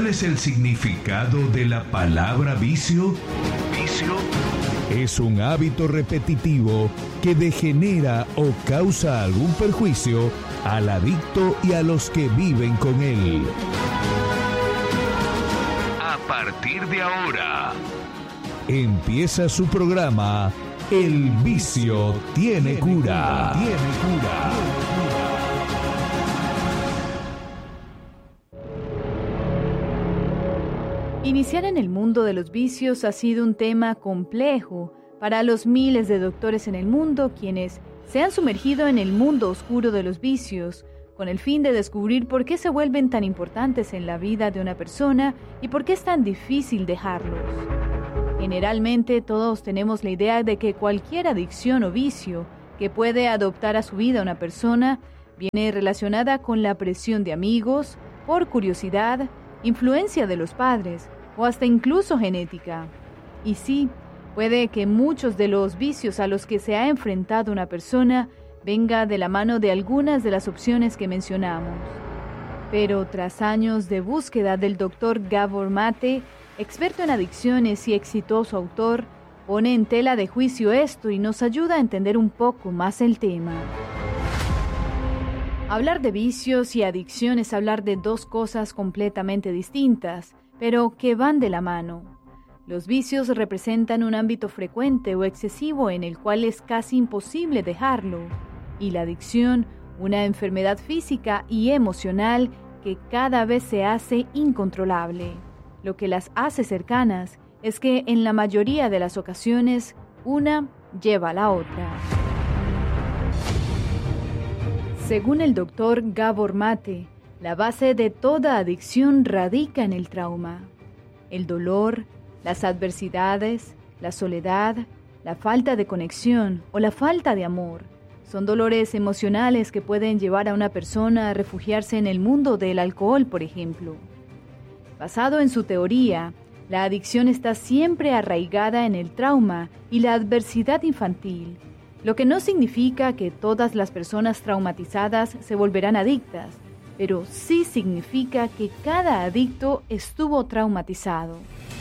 ¿Cuál es el significado de la palabra vicio? Vicio es un hábito repetitivo que degenera o causa algún perjuicio al adicto y a los que viven con él. A partir de ahora, empieza su programa El Vicio Tiene Cura. Iniciar en el mundo de los vicios ha sido un tema complejo para los miles de doctores en el mundo quienes se han sumergido en el mundo oscuro de los vicios con el fin de descubrir por qué se vuelven tan importantes en la vida de una persona y por qué es tan difícil dejarlos. Generalmente todos tenemos la idea de que cualquier adicción o vicio que puede adoptar a su vida una persona viene relacionada con la presión de amigos, por curiosidad, influencia de los padres o hasta incluso genética. Y sí, puede que muchos de los vicios a los que se ha enfrentado una persona venga de la mano de algunas de las opciones que mencionamos. Pero tras años de búsqueda del Dr. Gabor Mate, experto en adicciones y exitoso autor, pone en tela de juicio esto y nos ayuda a entender un poco más el tema. Hablar de vicios y adicción es hablar de dos cosas completamente distintas, pero que van de la mano. Los vicios representan un ámbito frecuente o excesivo en el cual es casi imposible dejarlo, y la adicción, una enfermedad física y emocional que cada vez se hace incontrolable. Lo que las hace cercanas es que en la mayoría de las ocasiones, una lleva a la otra. Según el doctor Gabor Mate, la base de toda adicción radica en el trauma. El dolor, las adversidades, la soledad, la falta de conexión o la falta de amor son dolores emocionales que pueden llevar a una persona a refugiarse en el mundo del alcohol, por ejemplo. Basado en su teoría, la adicción está siempre arraigada en el trauma y la adversidad infantil, lo que no significa que todas las personas traumatizadas se volverán adictas, pero sí significa que cada adicto estuvo traumatizado.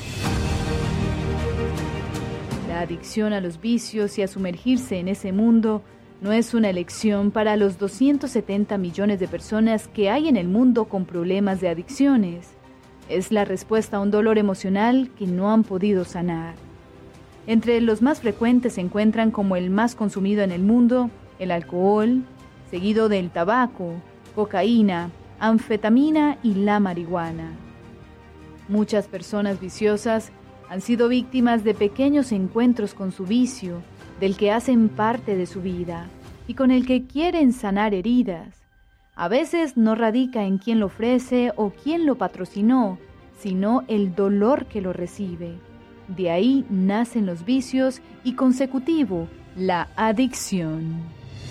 La adicción a los vicios y a sumergirse en ese mundo no es una elección para los 270 millones de personas que hay en el mundo con problemas de adicciones. Es la respuesta a un dolor emocional que no han podido sanar. Entre los más frecuentes se encuentran como el más consumido en el mundo, el alcohol, seguido del tabaco, cocaína, anfetamina y la marihuana. Muchas personas viciosas han sido víctimas de pequeños encuentros con su vicio, del que hacen parte de su vida y con el que quieren sanar heridas. A veces no radica en quién lo ofrece o quién lo patrocinó, sino el dolor que lo recibe. De ahí nacen los vicios y consecutivo, la adicción.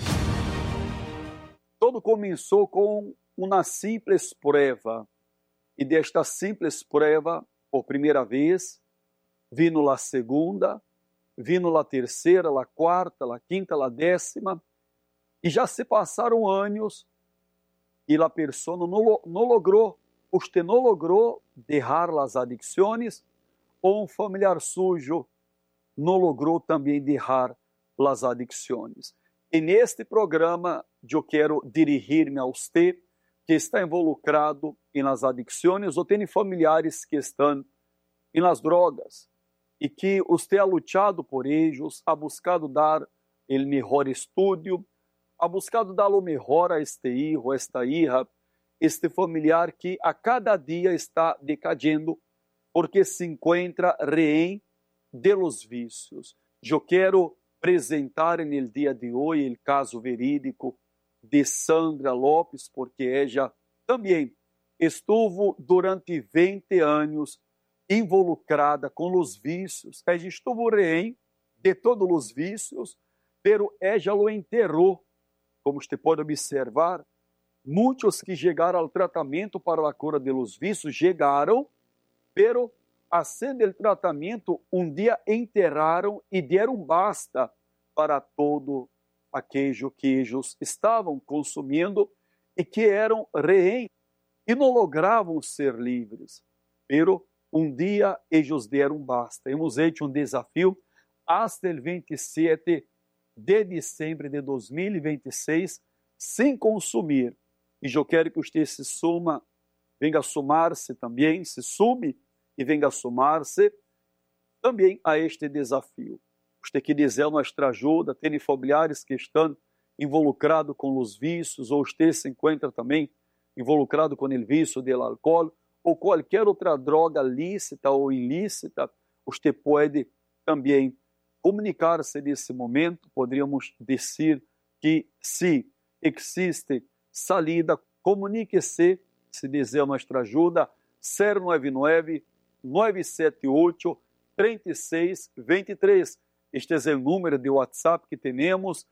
Todo começou com uma simples prueba. E desta simples prueba, por primeira vez, vino a segunda, vino a terceira, a quarta, a quinta, a décima, e já se passaram anos e a pessoa não logrou, usted não logrou deixar as adicções, ou um familiar sujo não logrou também deixar as adicções. E neste programa eu quero dirigir-me a você que está involucrado em las adicções ou tem familiares que estão em las drogas e que você ha luchado por eles, ha buscado dar o melhor estudo, ha buscado dar o melhor a este hijo, a esta hija, este familiar que a cada dia está decadendo porque se encontra rehén de los vícios. Eu quero apresentar no dia de hoje o caso verídico de Sandra Lopes, porque ela também estuvo durante 20 anos involucrada com os vícios. Ela estuvo rehén de todos os vícios, pero ela lo enterrou. Como você pode observar, muitos que chegaram ao tratamento para a cura de los vícios chegaram, pero haciendo el tratamento, um dia enterraram e deram basta para todo aquello que eles estavam consumindo e que eram rehén e não logravam ser livres. pero um dia eles deram basta. Hemos hecho um desafio hasta el 27 de diciembre de 2026 sem consumir. E eu quero que você se suma, venga a sumar-se também, se sume e venga a sumar-se também a este desafio. Você que deseja nossa ajuda, tem familiares que estão involucrados com os vícios, ou você se encontra também involucrado com o vício do álcool, ou qualquer outra droga lícita ou ilícita, você pode também comunicar-se nesse momento. Poderíamos dizer que se existe salida, comunique-se, se deseja nossa ajuda, 099-978-3623. Este é o número de WhatsApp que temos,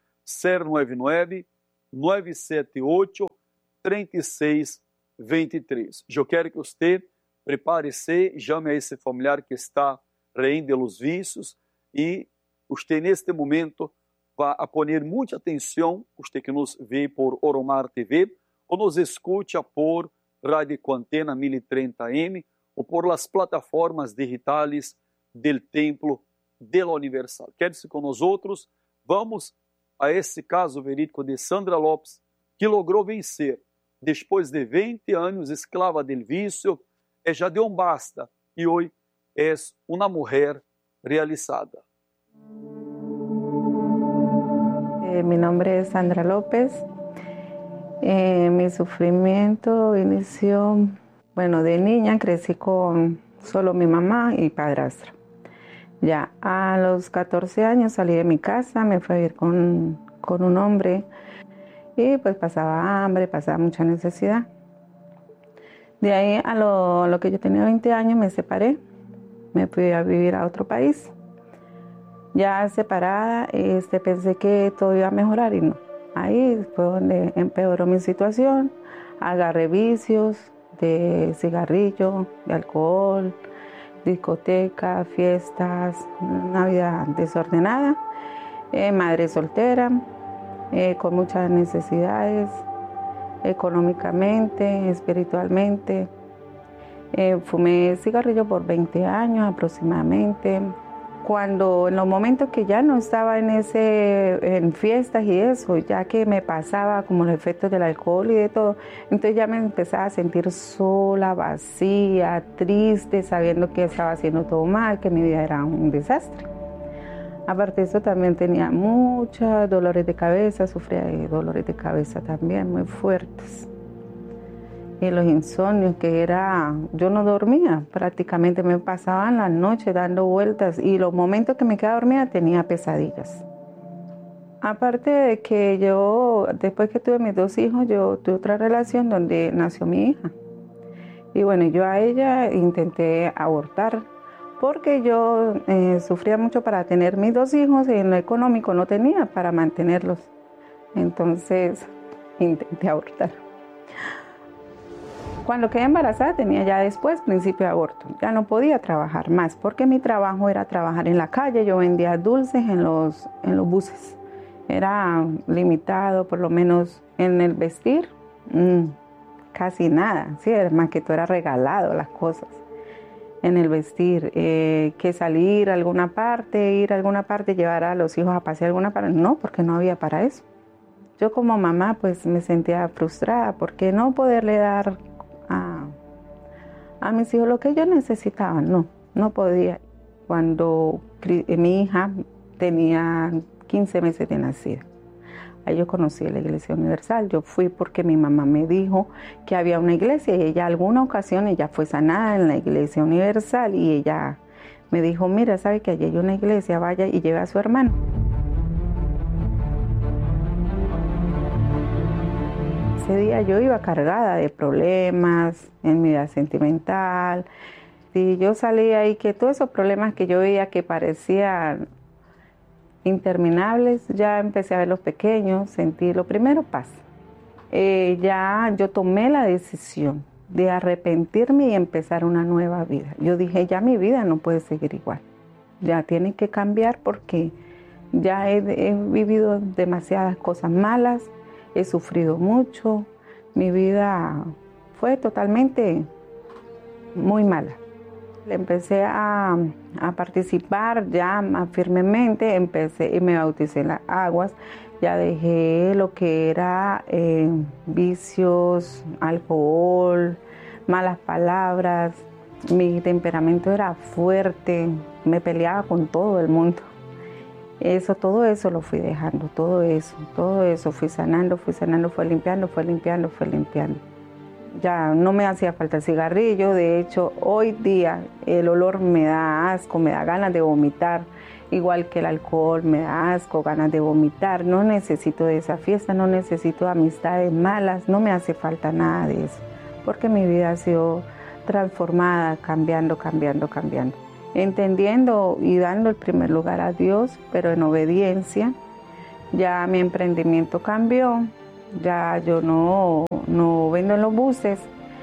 099-978-3623. Eu quero que você prepare-se, chame a esse familiar que está reendo dos vícios e você neste momento vai a poner muita atenção, você que nos vê por Oromar TV ou nos escuta por Rádio Quantena 1030M ou por las plataformas digitais del Templo de la Universal. Quede-se com nós outros, vamos a esse caso verídico de Sandra Lopes, que logrou vencer, depois de 20 anos esclava del vício, já deu um basta e hoje é uma mulher realizada. Mi nombre es Sandra López. Mi sufrimiento inició, de niña crecí con solo mi mamá y padrastro. Ya a los 14 años salí de mi casa, me fui a vivir con un hombre y pues pasaba hambre, pasaba mucha necesidad. De ahí a lo que yo tenía 20 años me separé, me fui a vivir a otro país. Ya separada, pensé que todo iba a mejorar y no. Ahí fue donde empeoró mi situación. Agarré vicios de cigarrillo, de alcohol, discoteca, fiestas, una vida desordenada. Madre soltera, con muchas necesidades, económicamente, espiritualmente. Fumé cigarrillo por 20 años aproximadamente. Cuando en los momentos que ya no estaba en fiestas y eso, ya que me pasaba como los efectos del alcohol y de todo, entonces ya me empezaba a sentir sola, vacía, triste, sabiendo que estaba haciendo todo mal, que mi vida era un desastre. Aparte de eso también tenía muchos dolores de cabeza, sufría de dolores de cabeza también muy fuertes. Y los insomnios yo no dormía, prácticamente me pasaban las noches dando vueltas y los momentos que me quedaba dormida tenía pesadillas. Aparte de que después que tuve mis 2 hijos, yo tuve otra relación donde nació mi hija. Y yo a ella intenté abortar porque yo sufría mucho para tener mis 2 hijos y en lo económico no tenía para mantenerlos. Entonces intenté abortar. Cuando quedé embarazada tenía ya después principio de aborto. Ya no podía trabajar más porque mi trabajo era trabajar en la calle. Yo vendía dulces en los buses. Era limitado, por lo menos en el vestir, casi nada. Sí, más que todo era regalado las cosas. En el vestir, que salir a alguna parte, llevar a los hijos a pasear a alguna parte. No, porque no había para eso. Yo como mamá pues me sentía frustrada porque no poderle dar a mis hijos lo que ellos necesitaban, no podía. Cuando mi hija tenía 15 meses de nacida, ahí yo conocí la Iglesia Universal. Yo fui porque mi mamá me dijo que había una iglesia y ella alguna ocasión ella fue sanada en la Iglesia Universal y ella me dijo, mira, ¿sabe que allí hay una iglesia? Vaya y lleve a su hermano. Ese día yo iba cargada de problemas en mi vida sentimental. Y yo salí ahí que todos esos problemas que yo veía que parecían interminables, ya empecé a ver los pequeños, sentí lo primero paz. Ya yo tomé la decisión de arrepentirme y empezar una nueva vida. Yo dije, ya mi vida no puede seguir igual. Ya tiene que cambiar porque ya he vivido demasiadas cosas malas. He sufrido mucho, mi vida fue totalmente muy mala. Empecé a participar ya más firmemente, empecé y me bauticé en las aguas. Ya dejé lo que era vicios, alcohol, malas palabras. Mi temperamento era fuerte, me peleaba con todo el mundo. Todo eso lo fui dejando, todo eso fui sanando, fue limpiando. Ya no me hacía falta el cigarrillo, de hecho hoy día el olor me da asco, me da ganas de vomitar, igual que el alcohol me da asco, ganas de vomitar. No necesito de esa fiesta, no necesito amistades malas, no me hace falta nada de eso, porque mi vida ha sido transformada, cambiando, entendiendo y dando el primer lugar a Dios, pero en obediencia. Ya mi emprendimiento cambió, ya yo no vendo en los buses,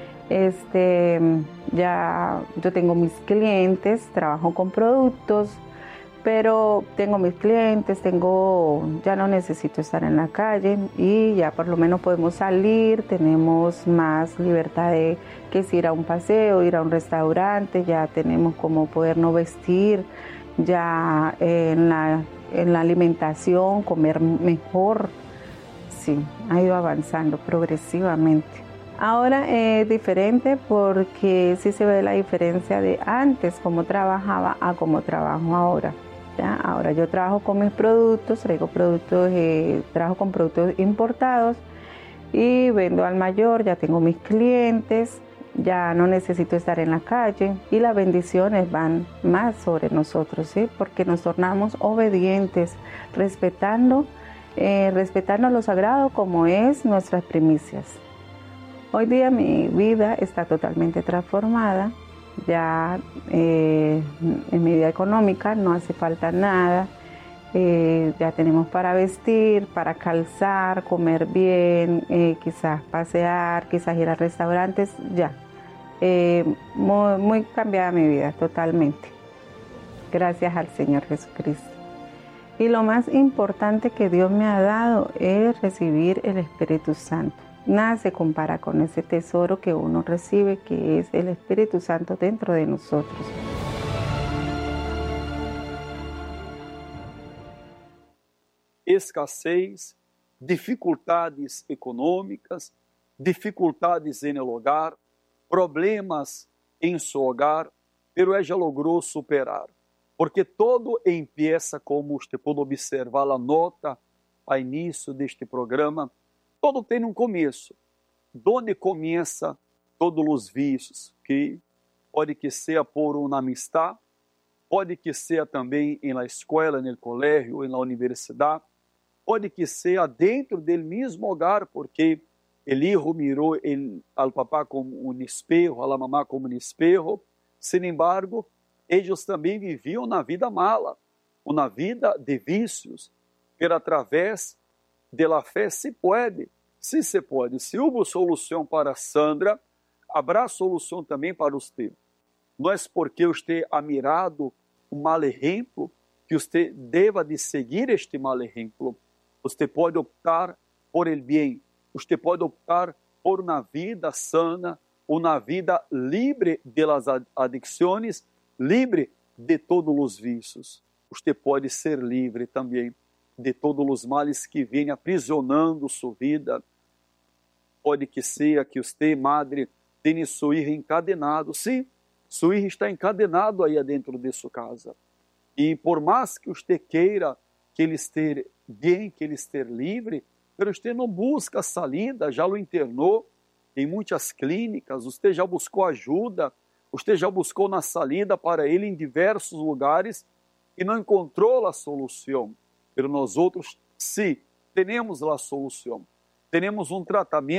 ya yo tengo mis clientes, trabajo con productos, pero tengo mis clientes, ya no necesito estar en la calle y ya por lo menos podemos salir, tenemos más libertad de que si ir a un paseo, ir a un restaurante, ya tenemos como podernos vestir, ya en la alimentación, comer mejor. Sí, ha ido avanzando progresivamente. Ahora es diferente porque sí se ve la diferencia de antes, cómo trabajaba a cómo trabajo ahora. ¿Ya? Ahora yo trabajo con mis productos, trabajo con productos importados y vendo al mayor, ya tengo mis clientes, ya no necesito estar en la calle y las bendiciones van más sobre nosotros, ¿sí? Porque nos tornamos obedientes, respetando lo sagrado como es nuestras primicias. Hoy día mi vida está totalmente transformada. Ya en mi vida económica no hace falta nada, ya tenemos para vestir, para calzar, comer bien, quizás pasear, quizás ir a restaurantes, ya. Muy cambiada mi vida, totalmente. Gracias al Señor Jesucristo. Y lo más importante que Dios me ha dado es recibir el Espíritu Santo. Nada se compara con ese tesoro que uno recibe, que es el Espíritu Santo dentro de nosotros. Escassez, dificuldades econômicas, dificuldades em el hogar, problemas em seu hogar, pero ela já logrou superar. Porque todo empieza, como você pode observar a nota ao início deste programa, todo tem um começo. Donde começa todos os vícios? Que pode que seja por uma amistade, pode que seja também na escola, no colégio, na universidade, pode que seja dentro do mesmo hogar, porque o hijo mirou ao papá como um espejo, a mamá como um espejo. Sin embargo, eles também viviam na vida mala, uma vida de vícios, pero através da fé se pode. Sim, se pode. Se houve solução para Sandra, haverá solução também para você. Não é porque você ha mirado um mal exemplo que você deva de seguir este mal exemplo. Você pode optar por el bem. Você pode optar por uma vida sana, uma vida livre das adicções, livre de todos os vícios. Você pode ser livre também de todos os males que vêm aprisionando sua vida. Pode que seja que você, madre, tenha seu filho encadenado. Sim, seu filho está encadenado aí dentro de sua casa. E por mais que você queira que ele esteja bem, que ele esteja livre, mas você não busca salida, já o internou em muitas clínicas, você já buscou ajuda, você já buscou na salida para ele em diversos lugares e não encontrou a solução. Mas nós outros, sim, temos a solução. Temos um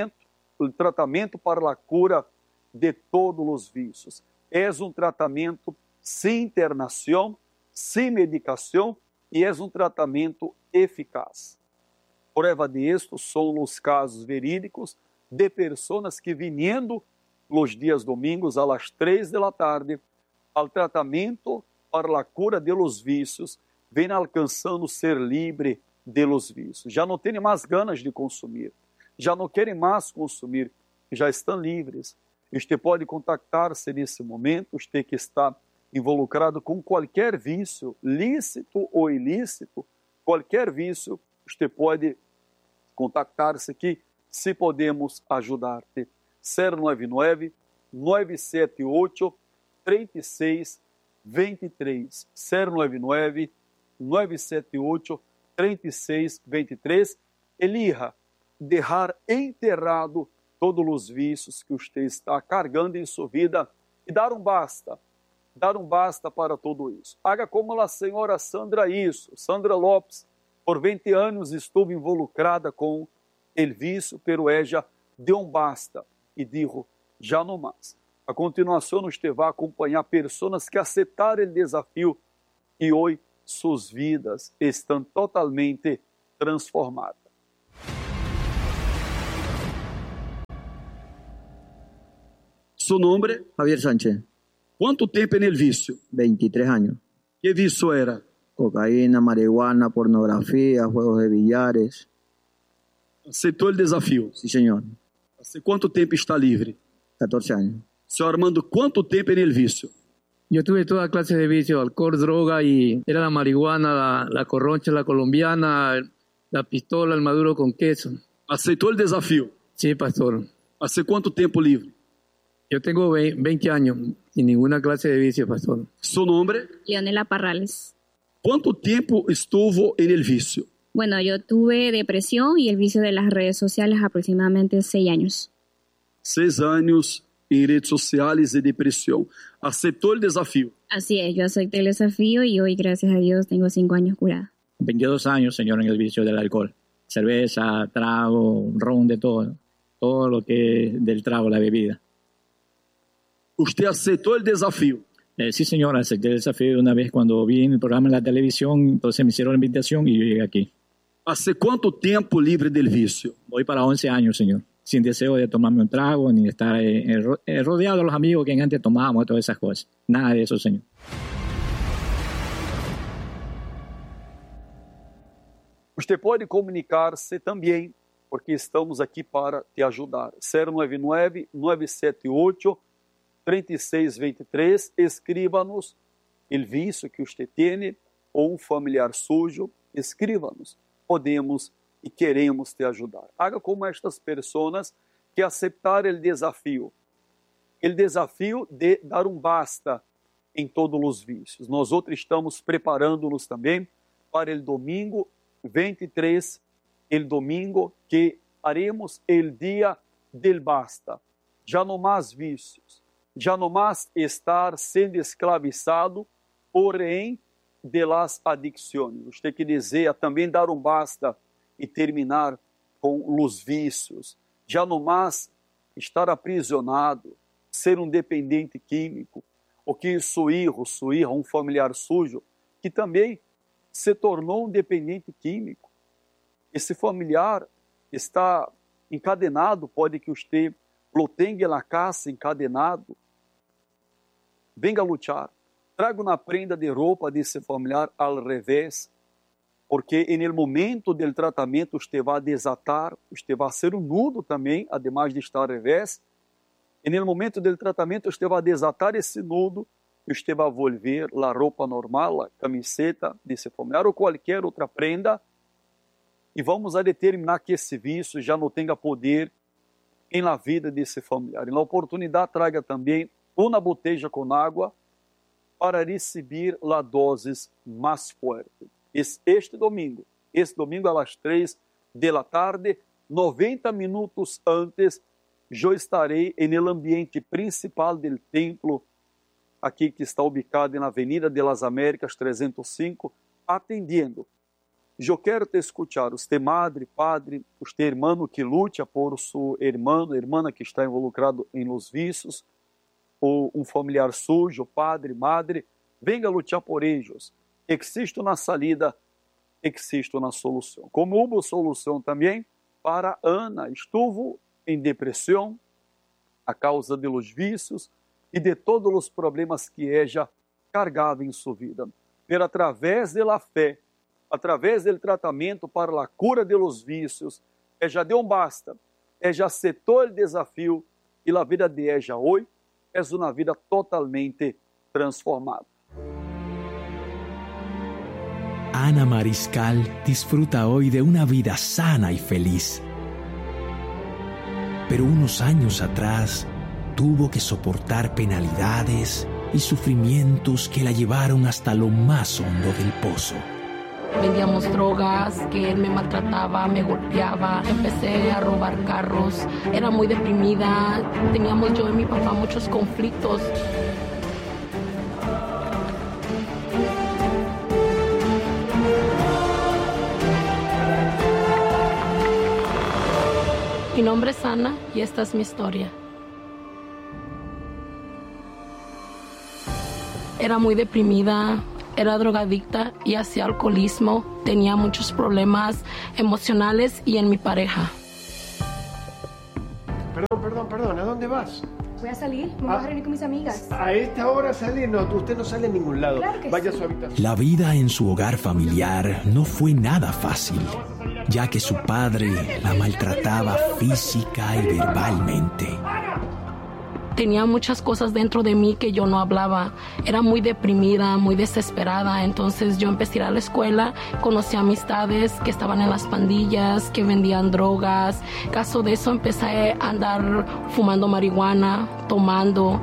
tratamento para a cura de todos os vícios. É um tratamento sem internação, sem medicação e é um tratamento eficaz. Prueba de esto são os casos verídicos de pessoas que viniendo los dias domingos a las 3 da tarde ao tratamento para a cura de los vícios, vem alcançando ser livre de los vícios. Já não têm mais ganas de consumir, já não querem mais consumir, já estão livres. Você pode contactar-se nesse momento, você que está involucrado com qualquer vício, lícito ou ilícito, qualquer vício, você pode contactar-se aqui, se podemos ajudar-te. 099 978 36 23. 099 978 36 23. Elija deixar enterrado todos os vícios que você está carregando em sua vida e dar um basta para tudo isso. Haga como a senhora Sandra isso. Sandra Lopes, por 20 anos, estuvo involucrada com o vício, pero ella deu um basta e disse, já não mais. A continuação, você vai acompanhar pessoas que aceitaram o desafio e hoje suas vidas estão totalmente transformadas. Su nombre? Javier Sánchez, ¿Cuánto tiempo en el vicio? 23 años. ¿Qué vicio era? Cocaína, marihuana, pornografía, juegos de billares. Aceitou o desafio? Sí, señor. ¿Hace cuánto tiempo está livre? 14 años. Senhor Armando, ¿cuánto tiempo en el vicio? Yo tuve toda clase de vicio, alcohol, droga, y era la marihuana, la corroncha, la colombiana, la pistola, el maduro con queso. Aceitou o desafio? Sí, pastor. ¿Hace cuánto tiempo livre? Yo tengo 20 años sin ninguna clase de vicio, pastor. Su nombre? Leonela Parrales. ¿Cuánto tiempo estuvo en el vicio? Bueno, yo tuve depresión y el vicio de las redes sociales aproximadamente 6 años. 6 anos em redes sociais e depressão. Aceitou o desafio? Así es, yo acepté el desafío y hoy, gracias a Dios, tengo 5 años curada. 22 años, señor, en el vicio del alcohol. Cerveza, trago, ron, de todo. Todo lo que es del trago, la bebida. Usted aceitou o desafio? Sí, señor, acepté el desafío una vez cuando vi en el programa en la televisión, entonces me hicieron la invitación y yo llegué aquí. ¿Hace cuánto tiempo libre del vicio? Voy para 11 años, señor, sin deseo de tomarme un trago ni estar rodeado de los amigos que antes tomábamos, todas esas cosas. Nada de eso, señor. Você pode comunicar-se também, porque estamos aqui para te ajudar. 099-978-3623. Escríbanos o vício que você tem ou um familiar sujo. Escríbanos. Podemos e queremos te ajudar. Haga como estas pessoas que aceitaram o desafio de dar um basta em todos os vícios. Nós outros estamos preparando-nos também para o domingo 23, el domingo que haremos el dia del basta. Já não mais vícios, já não mais estar sendo escravizado, porém, de las adicções. Você que deseja também dar um basta e terminar com os vícios. Já não mais estar aprisionado, ser um dependente químico, ou que sua irmã, um familiar sujo, que também se tornou um dependente químico. Esse familiar está encadenado, pode que você lo tenha na casa encadenado. Venga lutar. Traga uma prenda de roupa desse familiar ao revés, porque no momento do tratamento você vai desatar, você vai ser um nudo também, ademais de estar ao revés. E no momento do tratamento você vai desatar esse nudo, você vai volver a roupa normal, a camiseta desse familiar ou qualquer outra prenda, e vamos a determinar que esse vício já não tenha poder em la vida desse familiar. E na oportunidade traga também uma botella com água para receber a dose mais forte. Este domingo às 3 da tarde, 90 minutos antes, eu estarei no ambiente principal do templo, aqui que está ubicado na Avenida de las Américas 305, atendendo. Eu quero te escuchar, você madre, padre, você irmão que luta por seu irmão, irmã que está involucrado em los vícios, ou um familiar sujo, padre, madre, venga lutar por eles. Existe uma salida, existe uma solução. Como houve solução também para Ana, estuvo em depressão a causa de los vícios e de todos os problemas que ela carregava em sua vida. Pero através da fé, através do tratamento para a cura de los vícios, ela deu um basta, ela aceitou o desafio E a vida de ella hoje é uma vida totalmente transformada. Ana Mariscal disfruta hoy de una vida sana y feliz. Pero unos años atrás tuvo que soportar penalidades y sufrimientos que la llevaron hasta lo más hondo del pozo. Vendíamos drogas, que él me maltrataba, me golpeaba, empecé a robar carros, era muy deprimida, teníamos yo y mi papá muchos conflictos. Mi nombre es Ana y esta es mi historia. Era muy deprimida, era drogadicta y hacía alcoholismo, tenía muchos problemas emocionales y en mi pareja. Perdón, ¿a dónde vas? Voy a salir, me voy a reunir con mis amigas. A esta hora salir, no, usted no sale a ningún lado. Claro que vaya sí. a su habitación. La vida en su hogar familiar no fue nada fácil, ya que su padre la maltrataba física y verbalmente. Tenía muchas cosas dentro de mí que yo no hablaba. Era muy deprimida, muy desesperada. Entonces yo empecé a ir a la escuela, conocí amistades que estaban en las pandillas, que vendían drogas. Caso de eso empecé a andar fumando marihuana, tomando.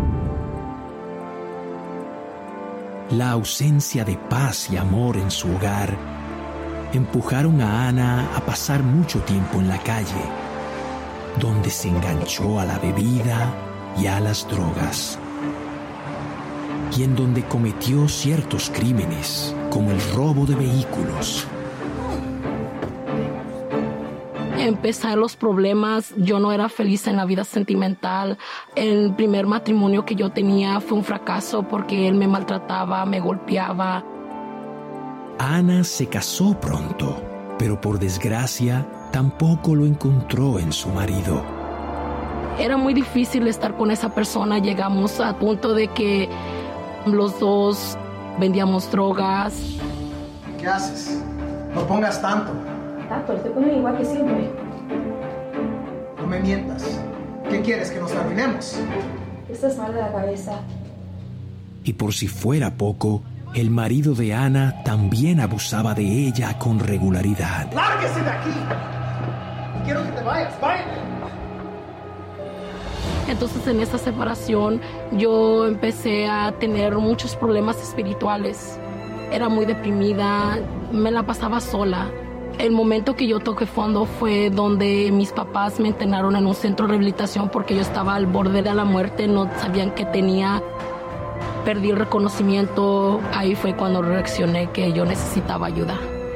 La ausencia de paz y amor en su hogar empujaron a Ana a pasar mucho tiempo en la calle, donde se enganchó a la bebida y a las drogas, y en donde cometió ciertos crímenes, como el robo de vehículos. Empecé los problemas, yo no era feliz en la vida sentimental. El primer matrimonio que yo tenía fue un fracaso porque él me maltrataba, me golpeaba. Ana se casó pronto, pero por desgracia tampoco lo encontró en su marido. Era muy difícil estar con esa persona. Llegamos al punto de que los dos vendíamos drogas. ¿Qué haces? No pongas tanto. Tato, estoy poniendo igual que siempre. No me mientas. ¿Qué quieres? ¿Que nos arruinemos? Estás mal de la cabeza. Y por si fuera poco, el marido de Ana también abusaba de ella con regularidad. ¡Lárguese de aquí! Quiero que te vayas, váyate. Entonces en esa separación yo empecé a tener muchos problemas espirituales. Era muy deprimida, me la pasaba sola. El momento que yo toqué fondo fue donde mis papás me internaron en un centro de rehabilitación porque yo estaba al borde de la muerte, no sabían qué tenía. Perdí el reconocimiento, ahí fue cuando reaccioné que yo necesitaba ayuda.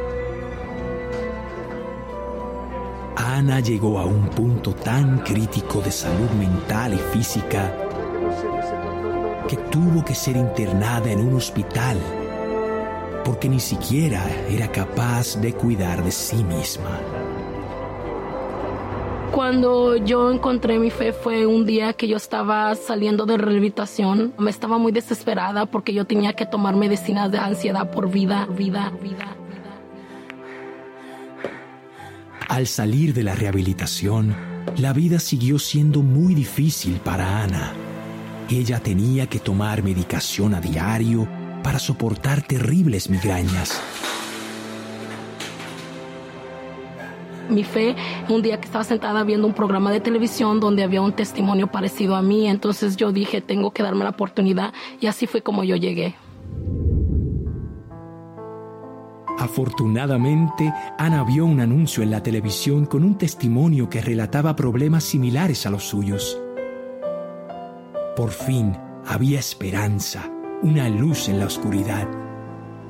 Ana llegó a un punto tan crítico de salud mental y física que tuvo que ser internada en un hospital porque ni siquiera era capaz de cuidar de sí misma. Cuando yo encontré mi fe fue un día que yo estaba saliendo de rehabilitación. Me estaba muy desesperada porque yo tenía que tomar medicinas de ansiedad por vida. Al salir de la rehabilitación, la vida siguió siendo muy difícil para Ana. Ella tenía que tomar medicación a diario para soportar terribles migrañas. Mi fe, un día que estaba sentada viendo un programa de televisión donde había un testimonio parecido a mí, entonces yo dije, tengo que darme la oportunidad, y así fue como yo llegué. Afortunadamente, Ana vio un anuncio en la televisión con un testimonio que relataba problemas similares a los suyos. Por fin había esperanza, una luz en la oscuridad.